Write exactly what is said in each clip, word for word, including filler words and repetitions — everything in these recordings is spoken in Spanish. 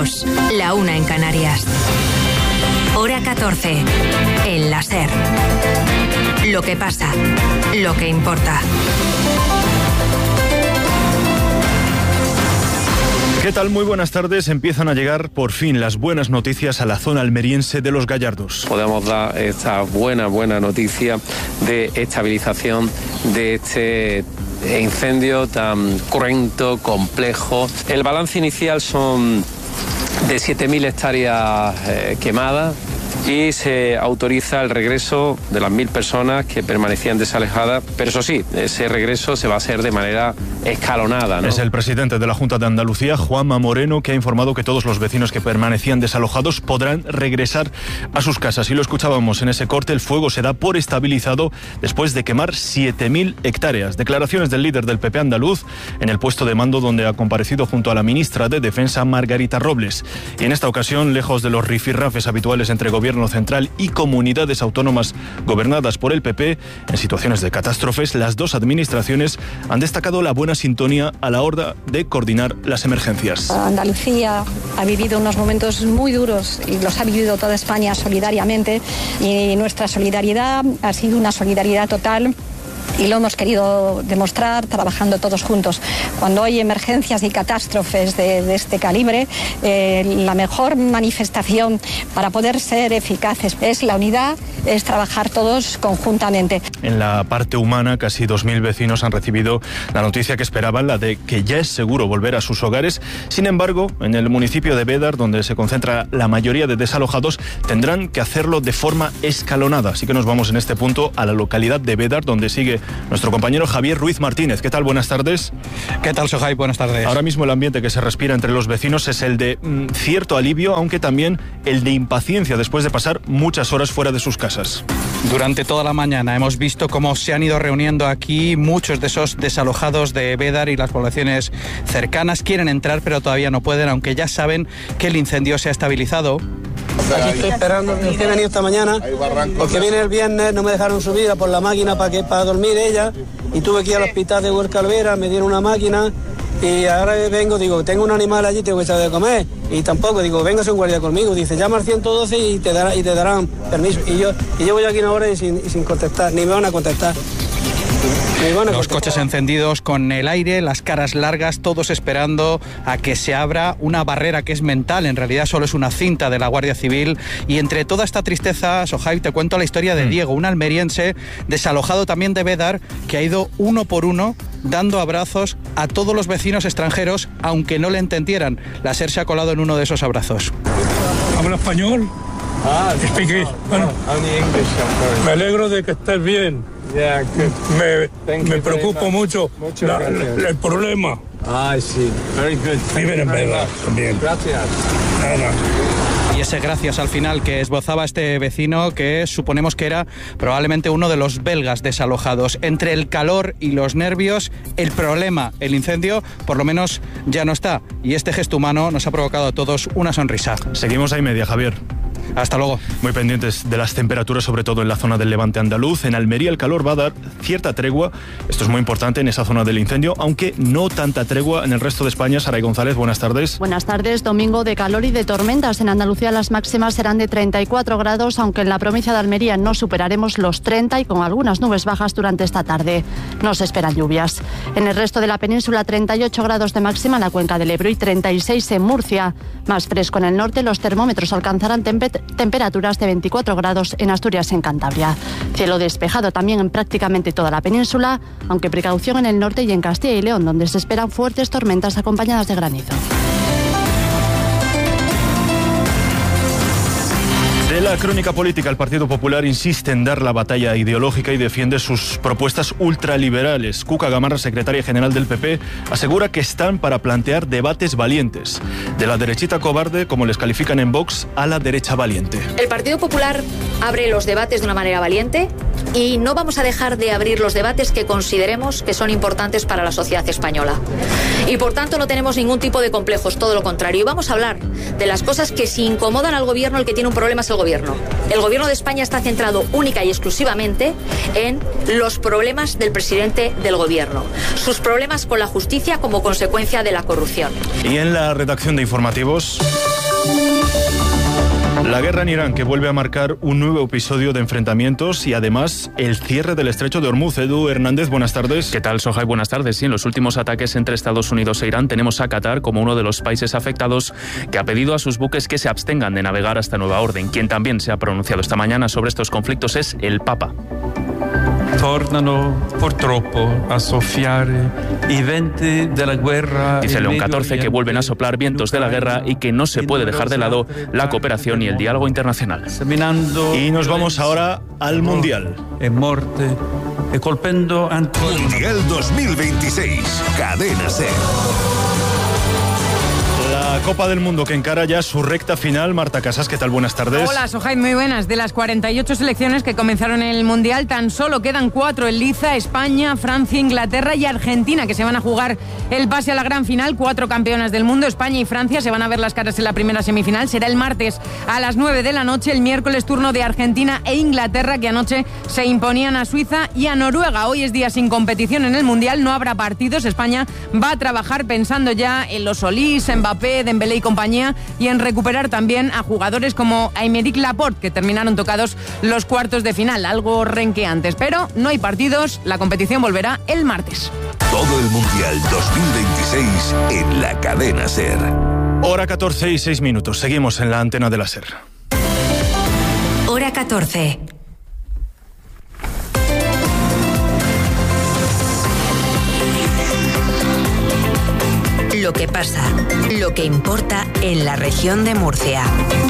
dos, la una en Canarias. Hora catorce, en la SER. Lo que pasa, lo que importa. ¿Qué tal? Muy buenas tardes. Empiezan a llegar por fin las buenas noticias a la zona almeriense de Los Gallardos. Podemos dar esta buena, buena noticia de estabilización de este incendio tan cruento, complejo. El balance inicial son de siete mil hectáreas eh, quemadas y se autoriza el regreso de las mil personas que permanecían desalojadas, pero eso sí, ese regreso se va a hacer de manera escalonada, ¿no? Es el presidente de la Junta de Andalucía, Juanma Moreno, que ha informado que todos los vecinos que permanecían desalojados podrán regresar a sus casas. Y lo escuchábamos en ese corte, el fuego se da por estabilizado después de quemar siete mil hectáreas. Declaraciones del líder del P P andaluz en el puesto de mando donde ha comparecido junto a la ministra de Defensa, Margarita Robles. Y en esta ocasión, lejos de los rifirrafes habituales entre gobierno central y comunidades autónomas gobernadas por el P P, en situaciones de catástrofes, las dos administraciones han destacado la buena sintonía a la hora de coordinar las emergencias. Andalucía ha vivido unos momentos muy duros y los ha vivido toda España solidariamente, y nuestra solidaridad ha sido una solidaridad total. Y lo hemos querido demostrar trabajando todos juntos. Cuando hay emergencias y catástrofes de, de este calibre, eh, la mejor manifestación para poder ser eficaces es la unidad, es trabajar todos conjuntamente. En la parte humana, casi dos mil vecinos han recibido la noticia que esperaban, la de que ya es seguro volver a sus hogares. Sin embargo, en el municipio de Bédar, donde se concentra la mayoría de desalojados, tendrán que hacerlo de forma escalonada. Así que nos vamos en este punto a la localidad de Bédar, donde sigue nuestro compañero Javier Ruiz Martínez. ¿Qué tal? Buenas tardes. ¿Qué tal, Sohai? Buenas tardes. Ahora mismo el ambiente que se respira entre los vecinos es el de mm, cierto alivio, aunque también el de impaciencia después de pasar muchas horas fuera de sus casas. Durante toda la mañana hemos visto cómo se han ido reuniendo aquí muchos de esos desalojados de Bédar y las poblaciones cercanas. Quieren entrar, pero todavía no pueden, aunque ya saben que el incendio se ha estabilizado. Aquí estoy esperando, es que he venido esta mañana, porque viene el viernes, no me dejaron subir a por la máquina para que para dormir ella, y tuve que ir al hospital de Huercalvera, me dieron una máquina, y ahora vengo, digo, tengo un animal allí, tengo que saber de comer, y tampoco, digo, véngase un guardia conmigo, dice, llama al ciento doce y te, dará, y te darán permiso, y yo y llevo ya aquí una hora y sin, y sin contestar, ni me van a contestar. Los coches encendidos con el aire, las caras largas, todos esperando a que se abra una barrera que es mental, en realidad solo es una cinta de la Guardia Civil. Y entre toda esta tristeza, Sohai, te cuento la historia de Diego, un almeriense desalojado también de Bédar, que ha ido uno por uno dando abrazos a todos los vecinos extranjeros, aunque no le entendieran. La SER se ha colado en uno de esos abrazos. ¿Habla español? Ah, Speak bueno, me alegro de que estés bien. Yeah, me me preocupo mucho la, la, el problema. Ah, sí. Very good. Viven en Bédar también. Gracias. Nada. Y ese gracias al final que esbozaba este vecino, que suponemos que era probablemente uno de los belgas desalojados. Entre el calor y los nervios, el problema, el incendio, por lo menos ya no está. Y este gesto humano nos ha provocado a todos una sonrisa. Seguimos ahí media, Javier. Hasta luego. Muy pendientes de las temperaturas, sobre todo en la zona del levante andaluz. En Almería el calor va a dar cierta tregua. Esto es muy importante en esa zona del incendio, aunque no tanta tregua en el resto de España. Saray González, buenas tardes. Buenas tardes. Domingo de calor y de tormentas. En Andalucía las máximas serán de treinta y cuatro grados, aunque en la provincia de Almería no superaremos los treinta y con algunas nubes bajas durante esta tarde. No se esperan lluvias. En el resto de la península, treinta y ocho grados de máxima en la cuenca del Ebro y treinta y seis en Murcia. Más fresco en el norte, los termómetros alcanzarán temperaturas temperaturas de veinticuatro grados en Asturias y en Cantabria. Cielo despejado también en prácticamente toda la península, aunque precaución en el norte y en Castilla y León, donde se esperan fuertes tormentas acompañadas de granizo. De la crónica política, el Partido Popular insiste en dar la batalla ideológica y defiende sus propuestas ultraliberales. Cuca Gamarra, secretaria general del P P, asegura que están para plantear debates valientes. De la derechita cobarde, como les califican en Vox, a la derecha valiente. El Partido Popular abre los debates de una manera valiente y no vamos a dejar de abrir los debates que consideremos que son importantes para la sociedad española. Y por tanto no tenemos ningún tipo de complejos, todo lo contrario. Y vamos a hablar de las cosas que si incomodan al gobierno, el que tiene un problema es el gobierno. El gobierno de España está centrado única y exclusivamente en los problemas del presidente del gobierno, sus problemas con la justicia como consecuencia de la corrupción. Y en la redacción de informativos... La guerra en Irán, que vuelve a marcar un nuevo episodio de enfrentamientos y además el cierre del estrecho de Hormuz. Edu Hernández, buenas tardes. ¿Qué tal, Sohai? Buenas tardes. Sí, en los últimos ataques entre Estados Unidos e Irán tenemos a Qatar como uno de los países afectados, que ha pedido a sus buques que se abstengan de navegar hasta nueva orden. Quien también se ha pronunciado esta mañana sobre estos conflictos es el Papa. Tornano purtroppo a soffiare i venti della guerra. Dice León catorce que vuelven a soplar vientos de la guerra y que no se puede dejar de lado la cooperación y el diálogo internacional. Y nos vamos ahora al Mundial. En morte e colpendo Mundial dos mil veintiséis, Cadena SER. La Copa del Mundo que encara ya su recta final. Marta Casas, ¿qué tal? Buenas tardes. Hola, Sohai, muy buenas. De las cuarenta y ocho selecciones que comenzaron el Mundial, tan solo quedan cuatro en liza: España, Francia, Inglaterra y Argentina, que se van a jugar el pase a la gran final. Cuatro campeonas del mundo, España y Francia, se van a ver las caras en la primera semifinal. Será el martes a las nueve de la noche. El miércoles turno de Argentina e Inglaterra, que anoche se imponían a Suiza y a Noruega. Hoy es día sin competición en el Mundial, no habrá partidos. España va a trabajar pensando ya en los Solís, Mbappé, Dembélé y compañía, y en recuperar también a jugadores como Aymeric Laporte, que terminaron tocados los cuartos de final, algo renqueantes. Pero no hay partidos, la competición volverá el martes. Todo el Mundial dos mil veintiséis en la Cadena SER. Hora catorce y seis minutos. Seguimos en la antena de la SER. Hora catorce. Lo que pasa, lo que importa en la región de Murcia.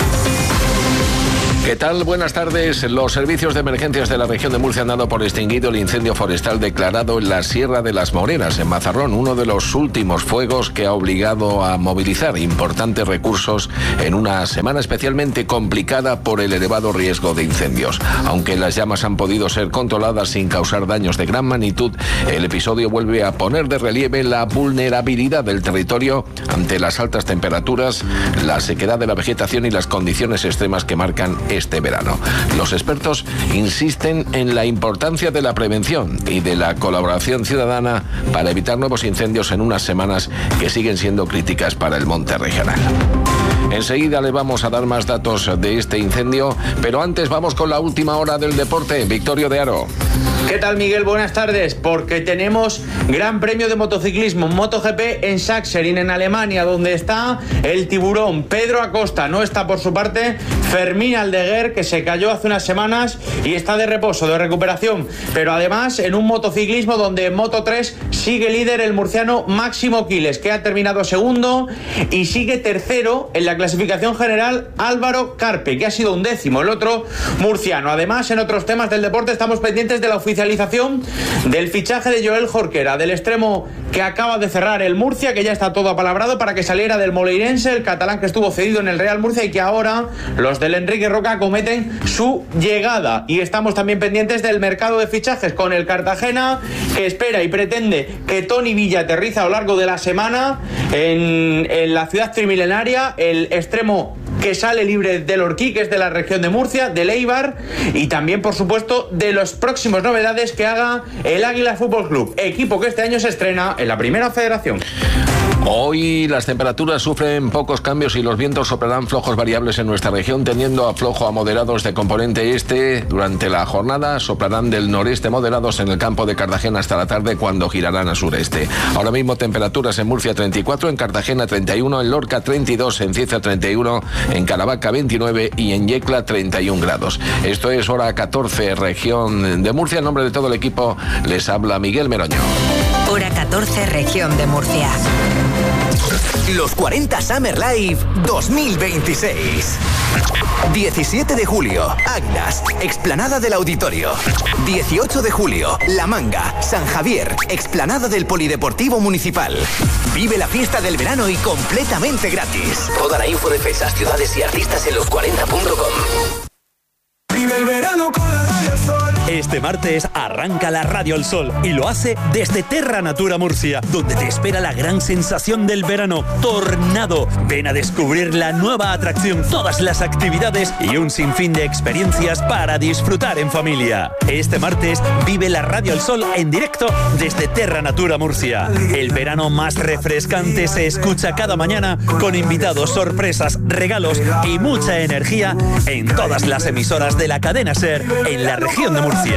¿Qué tal? Buenas tardes. Los servicios de emergencias de la región de Murcia han dado por extinguido el incendio forestal declarado en la Sierra de las Moreras, en Mazarrón, uno de los últimos fuegos que ha obligado a movilizar importantes recursos en una semana especialmente complicada por el elevado riesgo de incendios. Aunque las llamas han podido ser controladas sin causar daños de gran magnitud, el episodio vuelve a poner de relieve la vulnerabilidad del territorio ante las altas temperaturas, la sequedad de la vegetación y las condiciones extremas que marcan este verano. Los expertos insisten en la importancia de la prevención y de la colaboración ciudadana para evitar nuevos incendios en unas semanas que siguen siendo críticas para el monte regional. Enseguida le vamos a dar más datos de este incendio, pero antes vamos con la última hora del deporte. Victorio de Aro. ¿Qué tal, Miguel? Buenas tardes. Porque tenemos Gran Premio de Motociclismo MotoGP en Sachsenring, en Alemania, donde está el tiburón. Pedro Acosta no está por su parte. Fermín Aldeguer, que se cayó hace unas semanas y está de reposo, de recuperación. Pero además en un motociclismo donde en Moto tres sigue líder el murciano Máximo Quiles, que ha terminado segundo, y sigue tercero en la clasificación general Álvaro Carpe, que ha sido un décimo, el otro murciano. Además, en otros temas del deporte estamos pendientes de la oficialización del fichaje de Joel Jorquera, del extremo que acaba de cerrar el Murcia, que ya está todo apalabrado para que saliera del Moleirense, el catalán que estuvo cedido en el Real Murcia, y que ahora los del Enrique Roca cometen su llegada. Y estamos también pendientes del mercado de fichajes con el Cartagena, que espera y pretende que Toni Villa aterriza a lo largo de la semana en, en la ciudad trimilenaria, el extremo que sale libre del Orquí, que es de la región de Murcia, del Eibar, y también, por supuesto, de las próximas novedades que haga el Águila Fútbol Club, equipo que este año se estrena en la Primera Federación. Hoy las temperaturas sufren pocos cambios y los vientos soplarán flojos variables en nuestra región, tendiendo a flojo a moderados de componente este. Durante la jornada soplarán del noreste moderados en el campo de Cartagena hasta la tarde, cuando girarán a sureste. Ahora mismo temperaturas en Murcia treinta y cuatro, en Cartagena treinta y uno, en Lorca treinta y dos, en Cieza treinta y uno, en Caravaca veintinueve y en Yecla treinta y un grados. Esto es Hora catorce, región de Murcia. En nombre de todo el equipo les habla Miguel Meroño. Hora catorce, región de Murcia. Los cuarenta Summer Live dos mil veintiséis. diecisiete de julio, Águilas, explanada del Auditorio. dieciocho de julio, La Manga, San Javier, explanada del Polideportivo Municipal. Vive la fiesta del verano y completamente gratis. Toda la info de fechas, ciudades y artistas en los cuarenta punto com. Vive el verano con la Radio Sol. Este martes arranca la Radio El Sol y lo hace desde Terra Natura Murcia, donde te espera la gran sensación del verano, Tornado. Ven a descubrir la nueva atracción, todas las actividades y un sinfín de experiencias para disfrutar en familia. Este martes vive la Radio El Sol en directo desde Terra Natura Murcia. El verano más refrescante se escucha cada mañana con invitados, sorpresas, regalos y mucha energía en todas las emisoras de la cadena SER en la región de Murcia.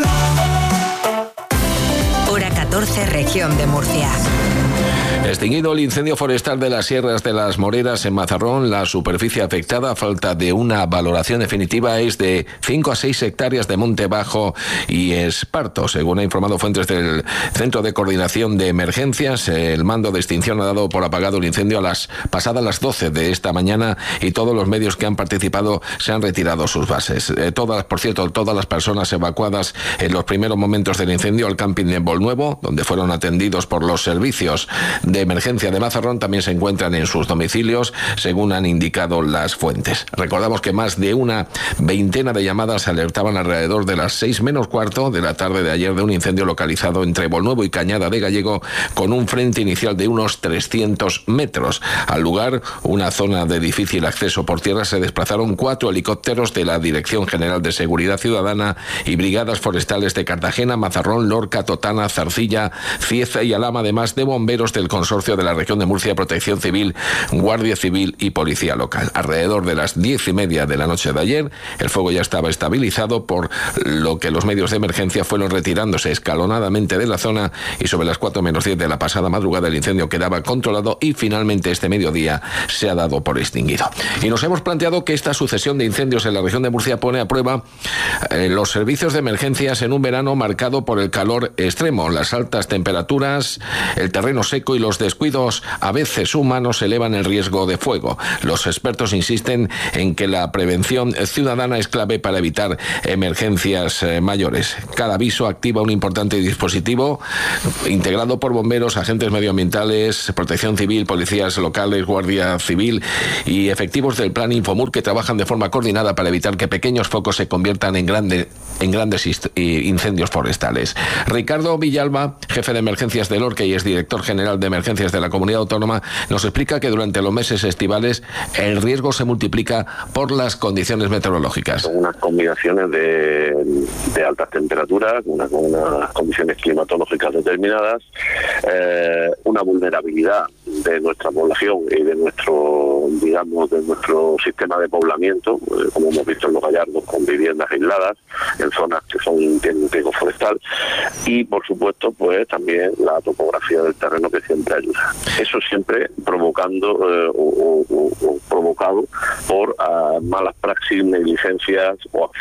Hora catorce, región de Murcia. Extinguido el incendio forestal de las Sierras de las Moreras en Mazarrón, la superficie afectada, a falta de una valoración definitiva, es de cinco a seis hectáreas de monte bajo y esparto. Según ha informado fuentes del Centro de Coordinación de Emergencias, el mando de extinción ha dado por apagado el incendio a las pasadas las doce de esta mañana y todos los medios que han participado se han retirado sus bases. Eh, todas, por cierto, todas las personas evacuadas en los primeros momentos del incendio al camping de Bolnuevo, donde fueron atendidos por los servicios de emergencia de Mazarrón, también se encuentran en sus domicilios, según han indicado las fuentes. Recordamos que más de una veintena de llamadas alertaban alrededor de las seis menos cuarto de la tarde de ayer de un incendio localizado entre Bolnuevo y Cañada de Gallego, con un frente inicial de unos trescientos metros. Al lugar, una zona de difícil acceso por tierra, se desplazaron cuatro helicópteros de la Dirección General de Seguridad Ciudadana y brigadas forestales de Cartagena, Mazarrón, Lorca, Totana, Zarcilla, Cieza y Alhama, además de bomberos del Consorcio de la Región de Murcia, Protección Civil, Guardia Civil y Policía Local. Alrededor de las diez y media de la noche de ayer, el fuego ya estaba estabilizado, por lo que los medios de emergencia fueron retirándose escalonadamente de la zona, y sobre las cuatro menos diez de la pasada madrugada el incendio quedaba controlado y finalmente este mediodía se ha dado por extinguido. Y nos hemos planteado que esta sucesión de incendios en la región de Murcia pone a prueba eh, los servicios de emergencias en un verano marcado por el calor extremo, las altas temperaturas, el terreno seco y los descuidos, a veces humanos, elevan el riesgo de fuego. Los expertos insisten en que la prevención ciudadana es clave para evitar emergencias eh, mayores. Cada aviso activa un importante dispositivo integrado por bomberos, agentes medioambientales, protección civil, policías locales, guardia civil y efectivos del Plan Infomur, que trabajan de forma coordinada para evitar que pequeños focos se conviertan en, grande, en grandes incendios forestales. Ricardo Villalba, jefe de emergencias de Lorca y es director general de emergencias de la comunidad autónoma, nos explica que durante los meses estivales el riesgo se multiplica por las condiciones meteorológicas. Son unas combinaciones de, de altas temperaturas, una, con unas condiciones climatológicas determinadas, eh, una vulnerabilidad de nuestra población y de nuestro, digamos, de nuestro sistema de poblamiento, eh, como hemos visto en Los Gallardos, con viviendas aisladas en zonas que son tienen riesgo forestal, y por supuesto pues también la topografía del terreno, que siempre ayuda. Eso siempre provocando eh, o, o, o provocado por uh, malas praxis, negligencias o acciones